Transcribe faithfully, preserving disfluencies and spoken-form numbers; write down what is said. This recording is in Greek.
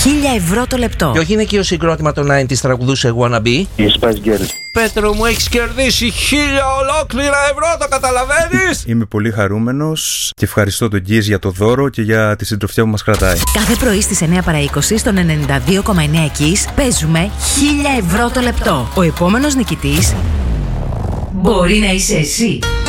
χίλια ευρώ το λεπτό. Ποιο γυναικείο συγκρότημα των ενενήντα τραγουδούσε Wanna Be? Η Spice Girls. Πέτρο μου, έχεις κερδίσει χίλια ολόκληρα ευρώ, το καταλαβαίνεις? Είμαι πολύ χαρούμενος και ευχαριστώ τον Γκίζ για το δώρο και για τη συντροφιά που μας κρατάει. Κάθε πρωί στις εννιά παρά είκοσι στον ενενήντα δύο κόμμα εννέα Kiss παίζουμε χίλια ευρώ το λεπτό. Ο επόμενος νικητής μπορεί να είσαι εσύ.